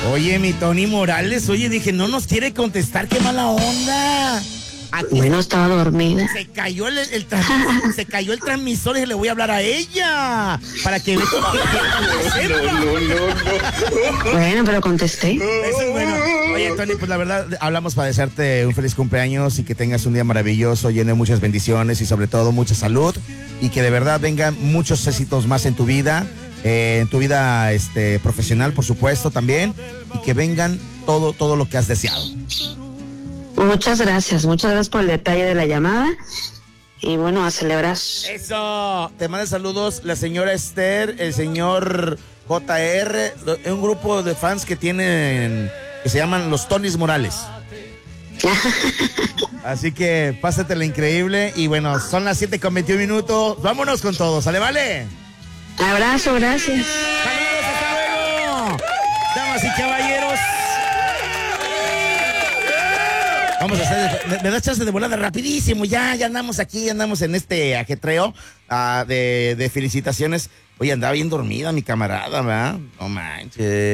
Oye, mi Tony Morales, oye, dije, no nos quiere contestar, qué mala onda. Aquí Bueno, estaba dormida. se cayó se cayó el transmisor y le voy a hablar a ella para que sepa. Bueno, pero contesté. Eso es bueno. Oye, Tony, pues la verdad, hablamos para desearte un feliz cumpleaños y que tengas un día maravilloso, lleno de muchas bendiciones y sobre todo mucha salud y que de verdad vengan muchos éxitos más en tu vida profesional, por supuesto, también, y que vengan todo lo que has deseado. Muchas gracias por el detalle de la llamada. Y bueno, a celebrar. Eso, te manda saludos la señora Esther, el señor JR, un grupo de fans que se llaman los Tonys Morales. Así que pásatela increíble y bueno, son las 7:21. Vámonos con todo, ¿sale, vale? Abrazo, gracias. ¡Saludos, hasta luego! Damas y caballeros. Vamos a hacer, me das chance de volada rapidísimo, ya andamos aquí, andamos en este ajetreo de felicitaciones. Oye, andaba bien dormida mi camarada, ¿verdad? No manches.